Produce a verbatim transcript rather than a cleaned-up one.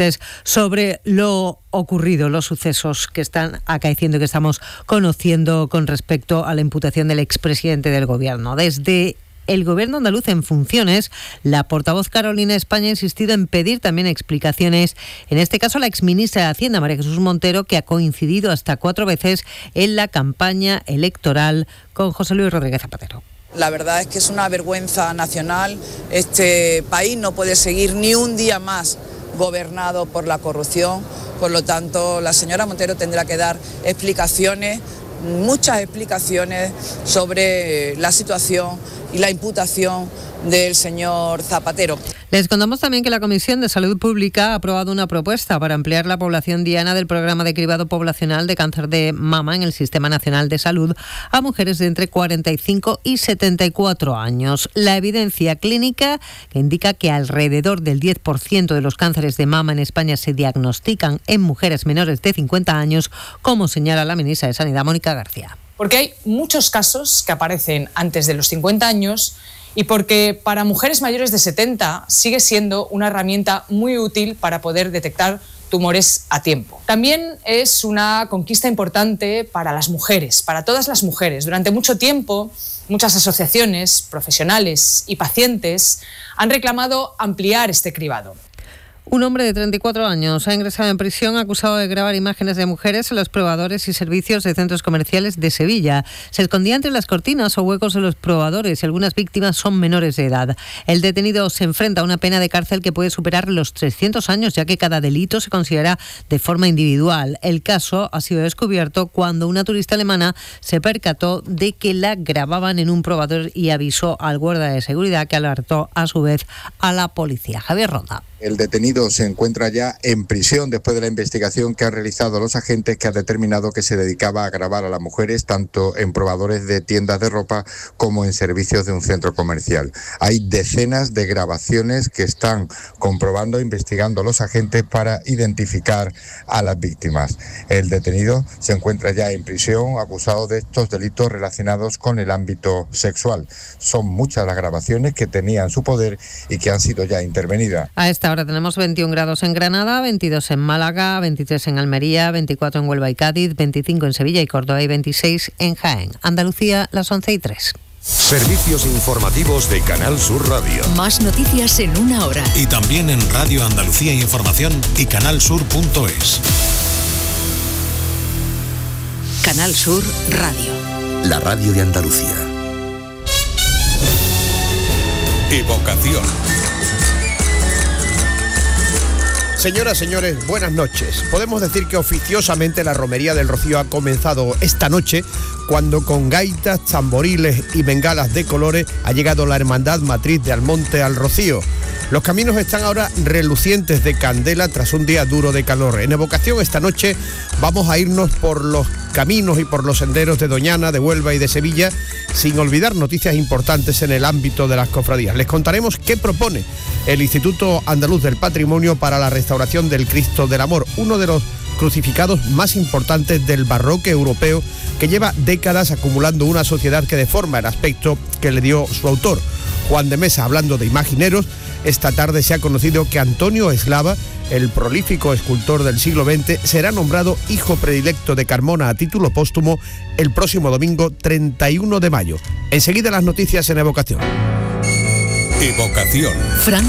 pendientes sobre lo ocurrido, los sucesos que están acaeciendo y que estamos conociendo con respecto a la imputación del expresidente del Gobierno. Desde el Gobierno andaluz en funciones, la portavoz Carolina España ha insistido en pedir también explicaciones, en este caso a la exministra de Hacienda, María Jesús Montero, que ha coincidido hasta cuatro veces en la campaña electoral con José Luis Rodríguez Zapatero. La verdad es que es una vergüenza nacional. Este país no puede seguir ni un día más gobernado por la corrupción. Por lo tanto, la señora Montero tendrá que dar explicaciones, muchas explicaciones sobre la situación y la imputación del señor Zapatero. Les contamos también que la Comisión de Salud Pública ha aprobado una propuesta para ampliar la población diana del programa de cribado poblacional de cáncer de mama en el Sistema Nacional de Salud a mujeres de entre cuarenta y cinco y setenta y cuatro años. La evidencia clínica que indica que alrededor del diez por ciento de los cánceres de mama en España se diagnostican en mujeres menores de cincuenta años, como señala la ministra de Sanidad, Mónica García. Porque hay muchos casos que aparecen antes de los cincuenta años y porque para mujeres mayores de setenta sigue siendo una herramienta muy útil para poder detectar tumores a tiempo. También es una conquista importante para las mujeres, para todas las mujeres. Durante mucho tiempo, muchas asociaciones, profesionales y pacientes han reclamado ampliar este cribado. Un hombre de treinta y cuatro años ha ingresado en prisión acusado de grabar imágenes de mujeres en los probadores y servicios de centros comerciales de Sevilla. Se escondía entre las cortinas o huecos de los probadores y algunas víctimas son menores de edad. El detenido se enfrenta a una pena de cárcel que puede superar los trescientos años, ya que cada delito se considera de forma individual. El caso ha sido descubierto cuando una turista alemana se percató de que la grababan en un probador y avisó al guardia de seguridad, que alertó a su vez a la policía. Javier Ronda. El detenido se encuentra ya en prisión después de la investigación que han realizado los agentes, que han determinado que se dedicaba a grabar a las mujeres tanto en probadores de tiendas de ropa como en servicios de un centro comercial. Hay decenas de grabaciones que están comprobando e investigando los agentes para identificar a las víctimas. El detenido se encuentra ya en prisión acusado de estos delitos relacionados con el ámbito sexual. Son muchas las grabaciones que tenía en su poder y que han sido ya intervenidas. A esta hora tenemos veintiún grados en Granada, veintidós en Málaga, veintitrés en Almería, veinticuatro en Huelva y Cádiz, veinticinco en Sevilla y Córdoba y veintiséis en Jaén. Andalucía, las once y tres. Servicios informativos de Canal Sur Radio. Más noticias en una hora. Y también en Radio Andalucía Información y canalsur punto es. Canal Sur Radio. La radio de Andalucía. Evocación. Señoras, señores, buenas noches. Podemos decir que oficiosamente la Romería del Rocío ha comenzado esta noche, cuando con gaitas, tamboriles y bengalas de colores ha llegado la Hermandad Matriz de Almonte al Rocío. Los caminos están ahora relucientes de candela tras un día duro de calor. En evocación esta noche vamos a irnos por los caminos y por los senderos de Doñana, de Huelva y de Sevilla, sin olvidar noticias importantes en el ámbito de las cofradías. Les contaremos qué propone el Instituto Andaluz del Patrimonio para la restauración del Cristo del Amor, uno de los crucificados más importantes del barroco europeo, que lleva décadas acumulando una sociedad que deforma el aspecto que le dio su autor. Juan de Mesa, hablando de imagineros, esta tarde se ha conocido que Antonio Eslava, el prolífico escultor del siglo veinte, será nombrado hijo predilecto de Carmona a título póstumo el próximo domingo treinta y uno de mayo. Enseguida las noticias en Evocación. Evocación. Fran